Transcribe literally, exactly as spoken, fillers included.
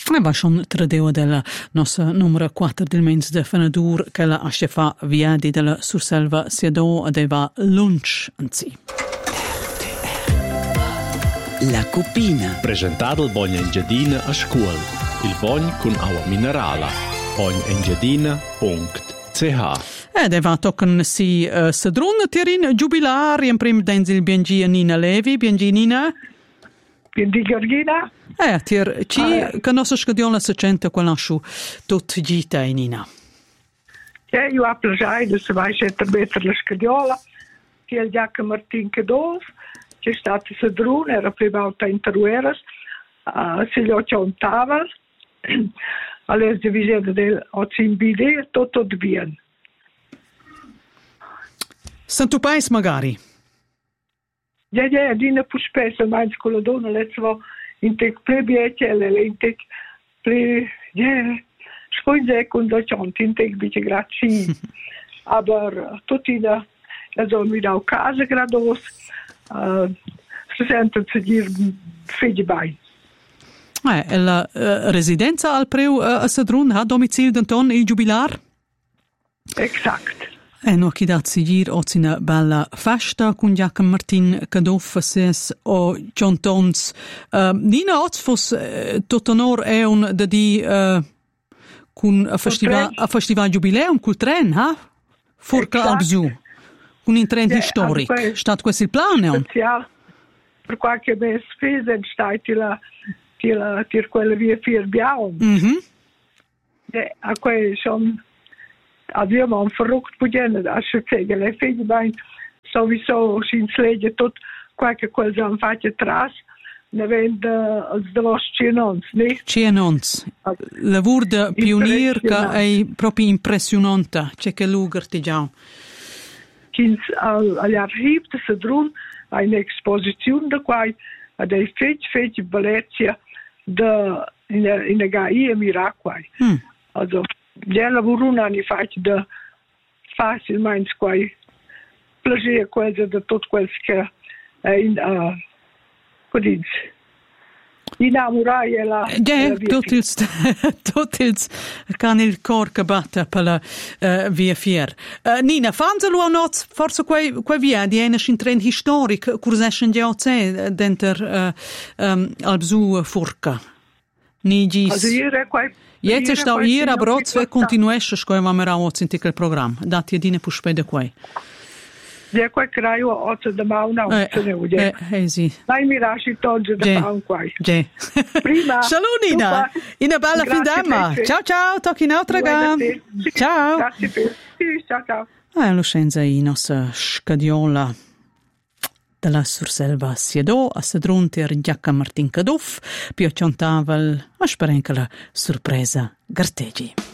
E va schon tradeo della nostra numero quattro del mens de Fenadur che la ascefa viadi della Surselva Siedò adeva lunch anzi. La Cupina. Presentato il Bogna Engiadina a scuola. Il Bogna con acqua minerale. bogna engiadina punto c h. Ed eva toccano si uh, Sedrun tirin giubilari in prim denzil biengi Nina Levi. Biengi Nina? Biengi Georgina? Eh, tir ci uh, che nostra scadiola se cente conosciu tot gita Nina. Ja, io ho piacere se vai a mettere la scadiola. Ti è il Giacomo Martin Cadov. C'è stato Sedrun, era prima volta in Terueras. Uh, se gli ho contava. Alle divisioni del Ozimbide, tutto bien. Santo Pais magari? Ja, ja, die ne puspesa, mais con la donna, let's in te plebietele, in te ple, ja, scoinze con da chant, in te bitte grazie. Aber tutti da, da sono mi da casa grados, uh, si sentono se dir fede bai. Eh, la uh, residenza al preu uh, a Sedrun ha domicilio d'Anton il giubilar? Exact. E no chi dat si gir o una bella festa con Giacomo Martin Cadov ses o Jontons. Uh, Nina oz fos uh, tot onor è un da di uh, con a festival a festival jubileum col tren, ha? Forca al bzu. Un in tren yeah, historic. Que, Stat questo il plan? Special. Per qualche mese spesa stai la Til, til quella via vier biaum. Mhm. Ja, a quei son abbiamo un verrückt beginnen, als je zeggen, le fede bij sowieso sin sledje tot qualche cosa han fatto tras, ne vende als de los cienons, ne? Cienons. Lavur de pionier che è proprio impressionante, c'è che lugar ti già. Kins al all'archiv de Sedrun, eine Exposition da quai, ad ei fece fece bellezia de in in der Gai Miraquai. Hmm. Also ja lavoruna ni fac de facil meins quai piacere quasi de tot quels che in uh, codins innamorai la ja tot ils tot ils can il cor che batte per la uh, via fier. Uh, Nina, fanzelo a not forse quei quei via di eine in tren historic curseschen ja ze denter uh, um, albzu forca. Ni gis. Also hier quai Jetzt ist auch hier, aber auch zwei continuesce scoe va mera oz in il programma. Dati dine puspede quei. Ja quai craiu oz de mauna oz ne ude. Eh, eh sì. Dai mi lasci togge da paun quai. Ja. Prima. Salunina. In bella findama. Ciao ciao, tocchi in altra ga. Ciao. Grazie. Ciao ciao. Ah, lo scenza in nostra scadiola della Surselva Siedò a Sedrunter Giacomo Martin Cadov, più ciontavel a sperenca la sorpresa Gartegi.